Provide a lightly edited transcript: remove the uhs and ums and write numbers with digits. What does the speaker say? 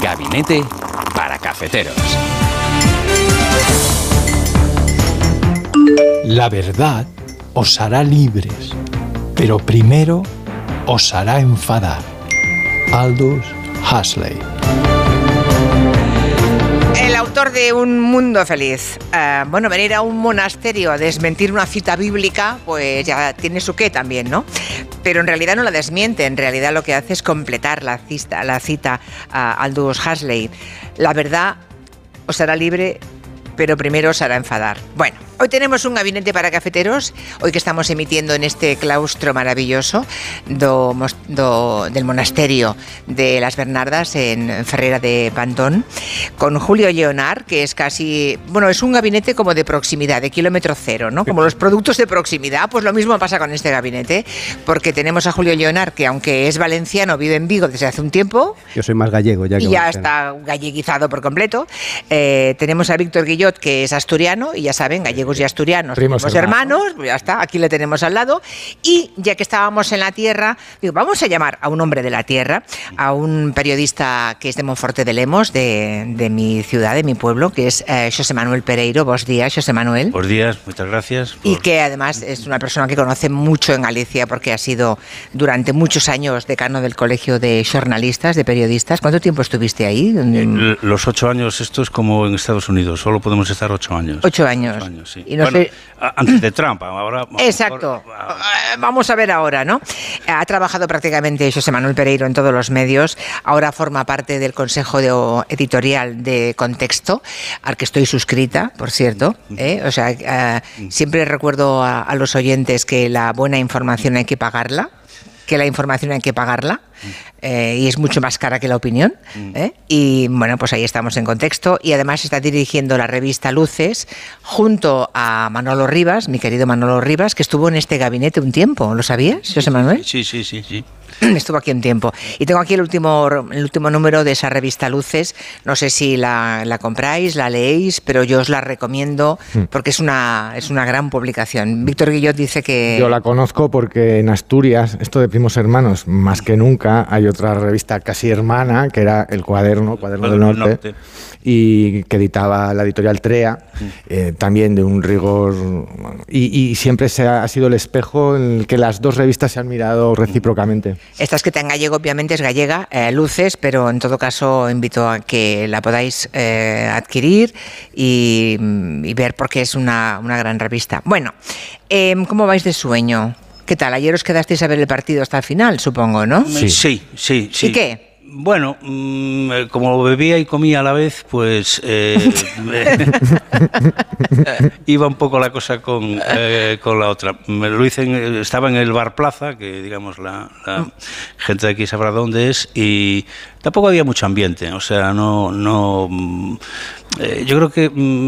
Gabinete para Cafeteros. La verdad os hará libres, pero primero os hará enfadar. Aldous Huxley. El autor de Un Mundo Feliz. Venir a un monasterio a desmentir una cita bíblica, pues ya tiene su qué también, ¿no? Pero en realidad no la desmiente, en realidad lo que hace es completar la cita a Aldous Huxley. La verdad os hará libre, pero primero os hará enfadar. Bueno, hoy tenemos un gabinete para cafeteros, hoy que estamos emitiendo en este claustro maravilloso del monasterio de las Bernardas en Ferrera de Pantón, con Julio Lleonart, que es casi, es un gabinete como de proximidad, de kilómetro cero, ¿no? Como los productos de proximidad, pues lo mismo pasa con este gabinete, porque tenemos a Julio Lleonart, que aunque es valenciano, vive en Vigo desde hace un tiempo. Yo soy más gallego, ya que ya está galleguizado por completo. Tenemos a Víctor Guillot, que es asturiano, y ya saben, gallegos y asturianos, primos hermanos, pues ya está, aquí le tenemos al lado. Y ya que estábamos en la tierra, vamos a llamar a un hombre de la tierra, a un periodista que es de Monforte de Lemos, de mi ciudad, de mi pueblo, que es Xosé Manuel Pereiro. Buenos días, Xosé Manuel. Buenos días, muchas gracias. Y que además es una persona que conoce mucho en Galicia, porque ha sido durante muchos años decano del Colegio de Jornalistas, de Periodistas. ¿Cuánto tiempo estuviste ahí? Los 8 años, esto es como en Estados Unidos, solo podemos estar 8 años. 8 años. 8 años, sí. Y no sé... Antes de Trump, ahora... Exacto. Vamos a ver ahora, ¿no? Ha trabajado prácticamente Xosé Manuel Pereiro en todos los medios, ahora forma parte del consejo editorial de Contexto, al que estoy suscrita, por cierto. Siempre recuerdo a los oyentes que la buena información hay que pagarla, y es mucho más cara que la opinión, y pues ahí estamos en Contexto, y además está dirigiendo la revista Luces junto a Manolo Rivas, mi querido Manolo Rivas, que estuvo en este gabinete un tiempo. ¿Lo sabías, José Manuel? Sí. Estuvo aquí un tiempo. Y tengo aquí el último número de esa revista Luces. No sé si la compráis, la leéis, pero yo os la recomiendo porque es una gran publicación. Víctor Guillot dice que... Yo la conozco porque en Asturias, esto de primos hermanos, más que nunca, hay otra revista casi hermana, que era El Cuaderno del Norte, y que editaba la editorial Trea, también de un rigor... Y siempre ha sido el espejo en el que las dos revistas se han mirado recíprocamente. Esta escrita en gallego, obviamente es gallega, Luces, pero en todo caso invito a que la podáis adquirir y ver, porque es una gran revista. Bueno, ¿cómo vais de sueño? ¿Qué tal? Ayer os quedasteis a ver el partido hasta el final, supongo, ¿no? Sí. ¿Y qué? Bueno, como bebía y comía a la vez, pues iba un poco la cosa con la otra. Lo hice estaba en el Bar Plaza, que digamos la gente de aquí sabrá dónde es, y tampoco había mucho ambiente. O sea, yo creo que